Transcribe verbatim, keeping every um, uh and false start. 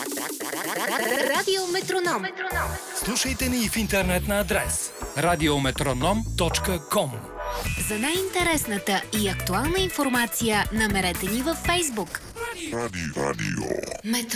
Радио Метроном. Слушайте ни и в интернет на адрес радиометроном точка ком. За най-интересната и актуална информация намерете ни във Фейсбук. Радио. Радио.